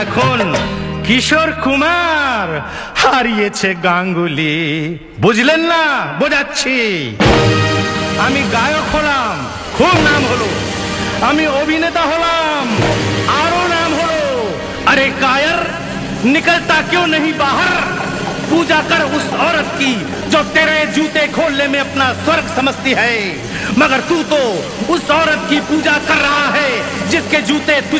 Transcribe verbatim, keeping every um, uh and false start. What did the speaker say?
এখন কিশোর কুমার হারিয়েছে গাঙ্গুলি। বুঝলেন না? বোঝাচ্ছি। আমি গায়ক হলাম, খুব নাম হলো। আমি অভিনেতা হলাম, আরো नाम হলো। अरे कायर निकलता क्यों नहीं बाहर? पूजा कर उस औरत की जो तेरे जूते खोलने में अपना स्वर्ग समझती है, मगर तू तो उस औरत की पूजा कर रहा है जिसके जूते